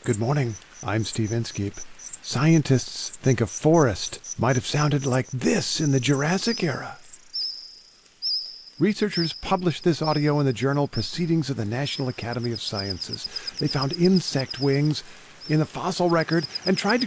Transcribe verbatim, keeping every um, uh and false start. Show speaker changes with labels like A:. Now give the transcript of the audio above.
A: Good morning. I'm Steve Inskeep. Scientists think a forest might have sounded like this in the Jurassic era. Researchers published this audio in the journal Proceedings of the National Academy of Sciences. They found insect wings in the fossil record and tried to